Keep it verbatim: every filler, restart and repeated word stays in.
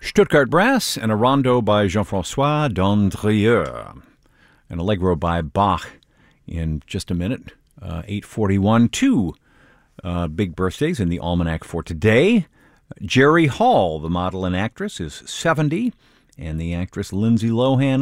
Stuttgart Brass and a rondo by Jean-François Dandrieux. An allegro by Bach in just a minute. Uh, eight forty-one, two uh, big birthdays in the almanac for today. Jerry Hall, the model and actress, is seventy, and the actress Lindsay Lohan